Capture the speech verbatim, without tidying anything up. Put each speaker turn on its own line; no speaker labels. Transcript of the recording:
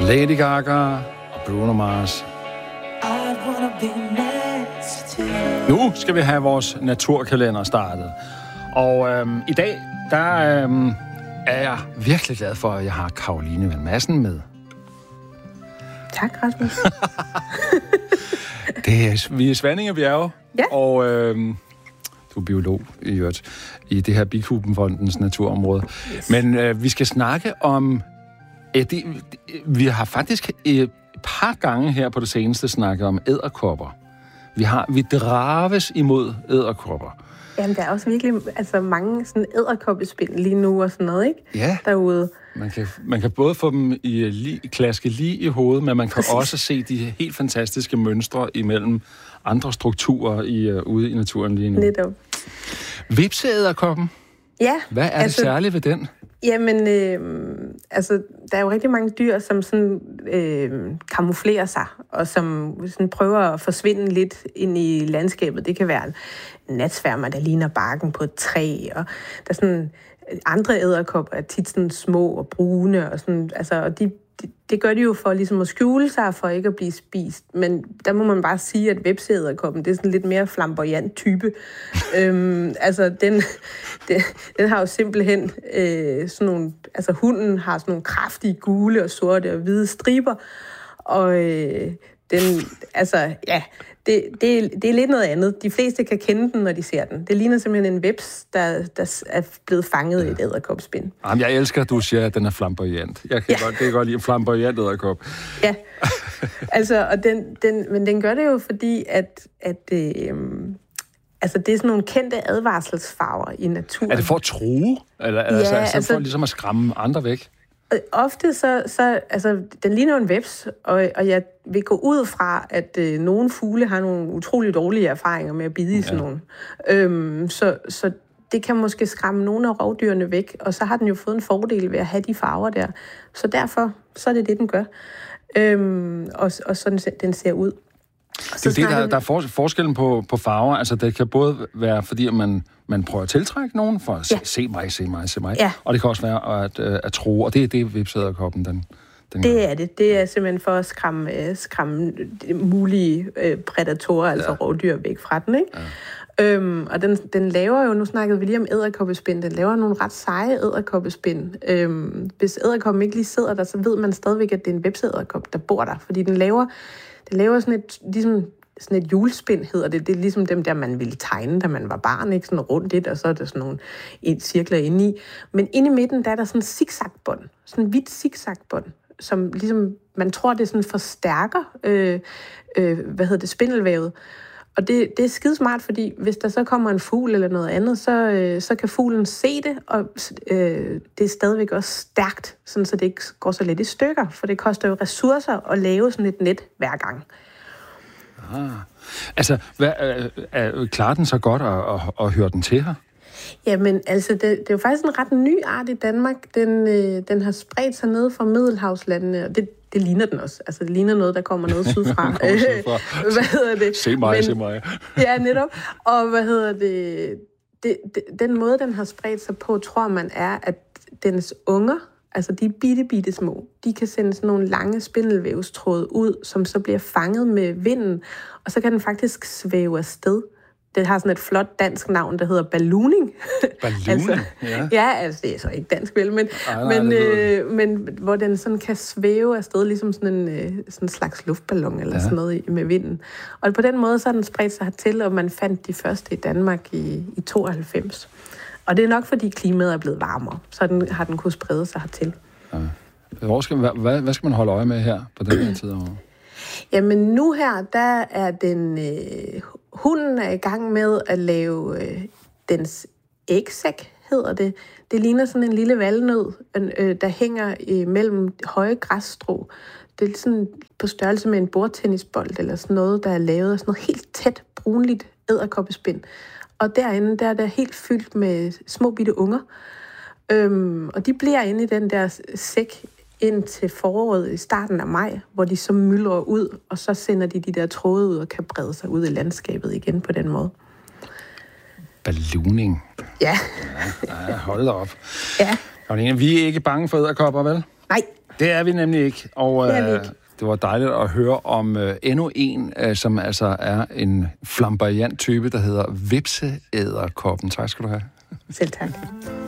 Lady Gaga og Bruno Mars. Nu skal vi have vores naturkalender startet. Og øhm, i dag, der øhm, er jeg virkelig glad for, at jeg har Caroline Vall Madsen med.
Tak, Rasmus.
Det er, vi er Svanningebjerge,
ja.
Og øhm, du er biolog i øvrigt, i det her Bikubenfondens naturområde. Yes. Men øh, vi skal snakke om... Øh, det, vi har faktisk et par gange her på det seneste snakket om edderkopper. Vi, har, vi drages imod edderkopper.
Jamen, der er også virkelig altså, mange sådan edderkoppespind lige nu og sådan noget, ikke?
Ja.
Derude.
Man kan, man kan både få dem i li, klaske lige i hovedet, men man kan Præcis. Også se de helt fantastiske mønstre imellem andre strukturer i, uh, ude i naturen lige nu.
Netop.
Vipseedderkoppen?
Ja.
Hvad er altså, det særligt ved den?
Jamen, øh, altså, der er jo rigtig mange dyr, som sådan øh, kamuflerer sig, og som sådan prøver at forsvinde lidt ind i landskabet. Det kan være en natsværmer, der ligner barken på et træ, og der er sådan andre edderkopper er tit sådan små og brune, og sådan, altså, og de, de, det gør de jo for ligesom at skjule sig, for ikke at blive spist. Men der må man bare sige, at vepseedderkoppen, det er sådan lidt mere flamboyant type. øhm, altså, den, den, den har jo simpelthen øh, sådan nogle, altså hunden har sådan nogle kraftige gule og sorte og hvide striber, og øh, den, altså, ja, det, det, det er lidt noget andet. De fleste kan kende den, når de ser den. Det ligner simpelthen en veps, der, der er blevet fanget ja. i et edderkopspind.
Jamen, jeg elsker, at du siger, at den er flamboyant. Jeg kan ja. godt, det kan godt lide en flamboyant edderkop.
Ja, altså, og den, den, men den gør det jo, fordi at, at øh, altså, det er sådan nogle kendte advarselsfarver i naturen.
Er det for at true? Eller ja, altså, altså, for ligesom at skræmme andre væk?
Ofte så, så, altså, den ligner en veps, og, og jeg vil gå ud fra, at øh, nogle fugle har nogle utrolig dårlige erfaringer med at bide i sådan ja. nogle. Øhm, så, så det kan måske skræmme nogle af rovdyrene væk, og så har den jo fået en fordel ved at have de farver der. Så derfor, så er det det, den gør. Øhm, og, og sådan den ser ud.
Det er det, der, der er for, forskellen på, på farver. Altså, det kan både være, fordi man, man prøver at tiltrække nogen, for at ja. se, se mig, se mig, se mig. Ja. Og det kan også være at, at, at tro, og det er det, vipseedderkoppen, den, den
Det gør. er det. Det er simpelthen for at skræmme, skræmme mulige øh, prædatorer, ja. altså rovdyr, væk fra den, ikke? Ja. Øhm, og den, den laver jo, nu snakkede vi lige om edderkoppespind, den laver nogle ret seje edderkoppespind. Øhm, hvis edderkoppen ikke lige sidder der, så ved man stadigvæk, at det er en vipseedderkop, der bor der, fordi den laver Den laver sådan et, ligesom, sådan et julespind, hedder det. Det er ligesom dem der, man ville tegne, da man var barn, ikke? Sådan rundt lidt, og så er der sådan nogle et cirkler inde i. Men inde i midten, der er der sådan en zigzagbånd. Sådan en hvidt zigzagbånd, som ligesom, man tror, det sådan forstærker, øh, øh, hvad hedder det, spindelvævet. Og det, det er skidesmart, fordi hvis der så kommer en fugl eller noget andet, så, øh, så kan fuglen se det, og øh, det er stadigvæk også stærkt, sådan, så det ikke går så let i stykker, for det koster jo ressourcer at lave sådan et net hver gang.
Ah. Altså, hvad, er, er, klarer den så godt at, at, at høre den til her?
Jamen, altså, det, det er jo faktisk en ret ny art i Danmark. Den, øh, den har spredt sig ned fra Middelhavslandene, og det Det ligner den også. Altså, det ligner noget, der kommer noget sydfra.
sydfra.
Hvad hedder det?
Se mig,
Men,
se mig.
Ja, netop. Og hvad hedder det? Det, det? Den måde, den har spredt sig på, tror man er, at dens unger, altså de bitte, bitte små, de kan sende sådan nogle lange spindelvævstråde ud, som så bliver fanget med vinden, og så kan den faktisk svæve afsted. Det har sådan et flot dansk navn, der hedder ballooning.
Ballooning?
altså,
ja.
ja, altså det er så ikke dansk vel, men,
Ej, nej,
men, øh, men hvor den sådan kan svæve afsted, ligesom sådan en, øh, sådan en slags luftballon eller ja. sådan noget med vinden. Og på den måde så har den spredt sig hertil, og man fandt de første i Danmark i, i tooghalvfems. Og det er nok, fordi klimaet er blevet varmere, så den, har den kunnet sprede sig hertil.
Ja. Hvor skal, hvad, hvad skal man holde øje med her på den her tid?
Jamen nu her, der er den... Øh, hunden er i gang med at lave øh, dens ægsæk, hedder det. Det ligner sådan en lille valnød, øh, der hænger øh, mellem høje græsstrå. Det er sådan på størrelse med en bordtennisbold eller sådan noget, der er lavet af sådan noget helt tæt, brunligt edderkoppespind. Og derinde, der er der helt fyldt med små bitte unger. Øhm, og de bliver inde i den der sæk ind til foråret i starten af maj, hvor de så myldrer ud, og så sender de de der tråde ud og kan brede sig ud i landskabet igen på den måde.
Ballooning.
Ja.
Ja, hold da op.
Ja.
Karoline, vi er ikke bange for edderkopper, vel?
Nej.
Det er vi nemlig ikke. Og
Det er vi
øh,
ikke.
det var dejligt at høre om øh, endnu en, øh, som altså er en flamboyant type, der hedder vipseæderkoppen. Tak skal du have.
Selv tak.